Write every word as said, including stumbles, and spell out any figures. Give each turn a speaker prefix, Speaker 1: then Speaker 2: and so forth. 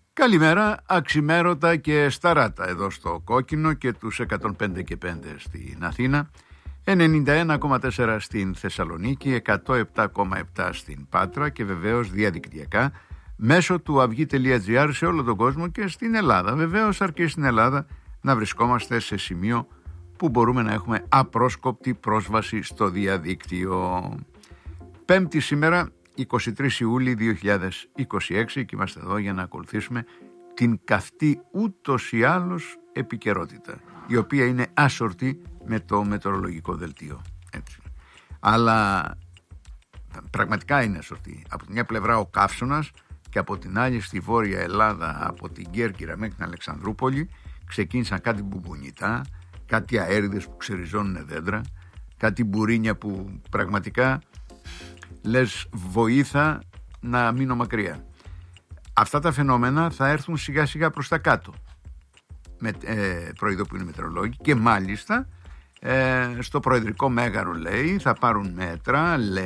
Speaker 1: Καλημέρα, αξιμέρωτα και σταράτα εδώ στο Κόκκινο και τους εκατόν πέντε και πέντε στην Αθήνα, ενενήντα ένα κόμμα τέσσερα στην Θεσσαλονίκη, εκατόν επτά κόμμα επτά στην Πάτρα και βεβαίως διαδικτυακά μέσω του αυγή τελεία τζι άρ σε όλο τον κόσμο και στην Ελλάδα. Βεβαίως αρκεί στην Ελλάδα να βρισκόμαστε σε σημείο που μπορούμε να έχουμε απρόσκοπτη πρόσβαση στο διαδίκτυο. Πέμπτη σήμερα, εικοστή τρίτη Ιουλίου δύο χιλιάδες είκοσι έξι, και είμαστε εδώ για να ακολουθήσουμε την καυτή ούτως ή άλλως επικαιρότητα, η οποία είναι άσορτη με το μετεωρολογικό δελτίο. Έτσι. Αλλά πραγματικά είναι άσορτη. Από τη μια πλευρά ο καύσωνας και από την άλλη στη Βόρεια Ελλάδα, από την Κέρκυρα μέχρι την Αλεξανδρούπολη, ξεκίνησαν κάτι μπουμπουνιτά, κάτι αέριδες που ξεριζώνουν δέντρα, κάτι μπουρίνια που πραγματικά λες βοήθα να μείνω μακριά. Αυτά τα φαινόμενα θα έρθουν σιγά σιγά προς τα κάτω, με, ε, προειδοποιούν οι μετεωρολόγοι, και μάλιστα ε, στο Προεδρικό Μέγαρο λέει θα πάρουν μέτρα, λέει